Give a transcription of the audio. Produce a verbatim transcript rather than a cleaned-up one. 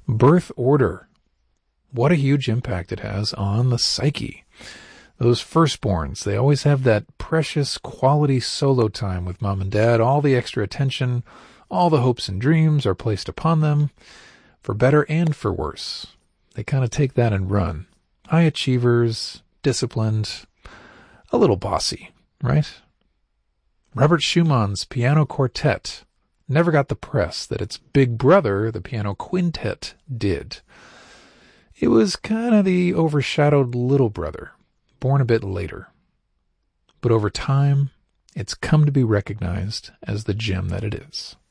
Birth order. What a huge impact it has on the psyche. Those firstborns, they always have that precious quality solo time with mom and dad. All the extra attention, all the hopes and dreams are placed upon them, for better and for worse. They kind of take that and run. High achievers, disciplined, a little bossy, right? Robert Schumann's piano quartet never got the press that its big brother, the piano quintet, did. It was kind of the overshadowed little brother, born a bit later. But over time, it's come to be recognized as the gem that it is.